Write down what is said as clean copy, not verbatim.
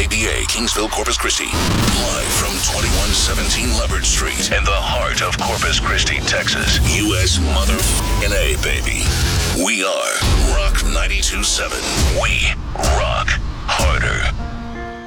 WKBA, Kingsville, Corpus Christi. Live from 2117 Leopard Street in the heart of Corpus Christi, Texas. U.S. motherfucking A, baby. We are Rock 92.7. We rock harder.